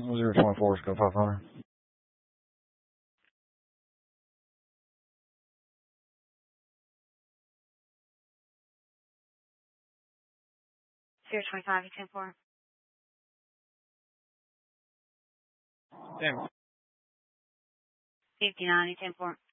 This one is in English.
024, go 500. Zero 25, you 10-4. Damn. 59, you 10-4.